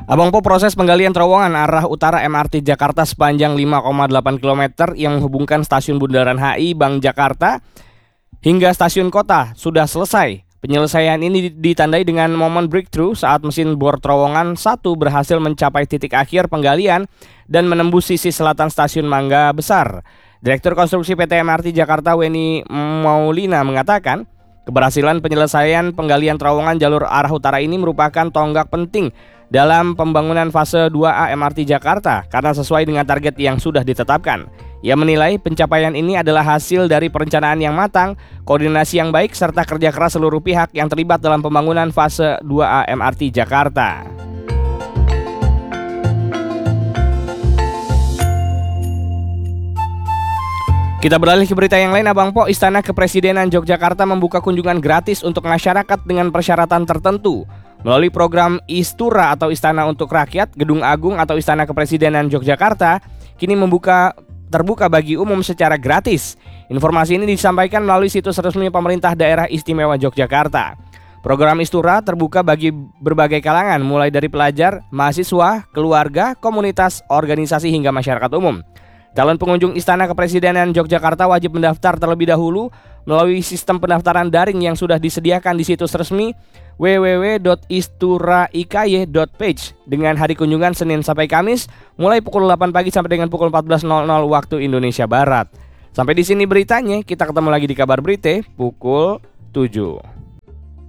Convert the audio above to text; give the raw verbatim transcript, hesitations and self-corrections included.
Abang Po, proses penggalian terowongan arah utara M R T Jakarta sepanjang lima koma delapan kilometer yang menghubungkan stasiun Bundaran H I Bank Jakarta hingga stasiun kota sudah selesai. Penyelesaian ini ditandai dengan momen breakthrough saat mesin bor terowongan satu berhasil mencapai titik akhir penggalian dan menembus sisi selatan stasiun Mangga Besar. Direktur Konstruksi P T M R T Jakarta Weni Maulina mengatakan, keberhasilan penyelesaian penggalian terowongan jalur arah utara ini merupakan tonggak penting dalam pembangunan fase dua A M R T Jakarta karena sesuai dengan target yang sudah ditetapkan. Ia menilai pencapaian ini adalah hasil dari perencanaan yang matang, koordinasi yang baik, serta kerja keras seluruh pihak yang terlibat dalam pembangunan fase dua A M R T Jakarta. Kita beralih ke berita yang lain, Abang Po. Istana Kepresidenan Yogyakarta membuka kunjungan gratis untuk masyarakat dengan persyaratan tertentu. Melalui program Istura atau Istana untuk Rakyat, Gedung Agung atau Istana Kepresidenan Yogyakarta kini membuka terbuka bagi umum secara gratis. Informasi ini disampaikan melalui situs resmi Pemerintah Daerah Istimewa Yogyakarta. Program Istura terbuka bagi berbagai kalangan, mulai dari pelajar, mahasiswa, keluarga, komunitas, organisasi hingga masyarakat umum. Calon pengunjung Istana Kepresidenan Yogyakarta wajib mendaftar terlebih dahulu melalui sistem pendaftaran daring yang sudah disediakan di situs resmi w w w titik isturaikay titik page dengan hari kunjungan Senin sampai Kamis mulai pukul delapan pagi sampai dengan pukul empat belas waktu Indonesia Barat. Sampai di sini beritanya, kita ketemu lagi di kabar berita pukul tujuh.